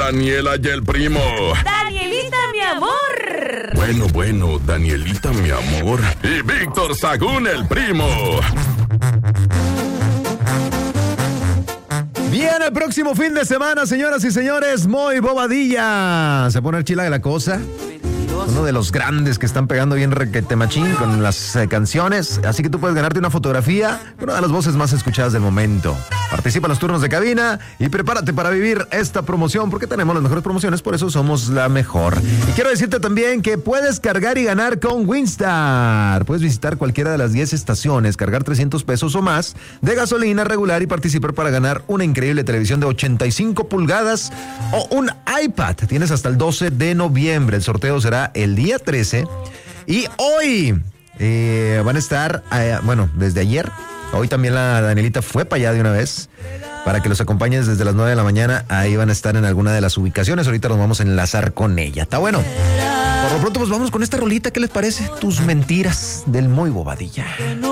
Daniela y el primo. Danielita, mi amor. Bueno, Danielita, mi amor. Y Víctor Sagún, el primo. Bien, el próximo fin de semana, señoras y señores, Moy Bobadilla. Se pone chila de la cosa. Uno de los grandes que están pegando bien requete machín con las canciones. Así que tú puedes ganarte una fotografía con una de las voces más escuchadas del momento. Participa en los turnos de cabina y prepárate para vivir esta promoción, porque tenemos las mejores promociones, por eso somos la mejor. Y quiero decirte también que puedes cargar y ganar con Winstar. Puedes visitar cualquiera de las 10 estaciones, cargar 300 pesos o más de gasolina regular y participar para ganar una increíble televisión de 85 pulgadas o un iPad. Tienes hasta el 12 de noviembre. El sorteo será el día 13 y hoy van a estar, desde ayer, hoy también la Danielita fue para allá de una vez para que los acompañes desde las 9 de la mañana. Ahí van a estar en alguna de las ubicaciones. Ahorita nos vamos a enlazar con ella. Está bueno. Por lo pronto pues vamos con esta rolita. ¿Qué les parece? Tus mentiras del Moy Bobadilla.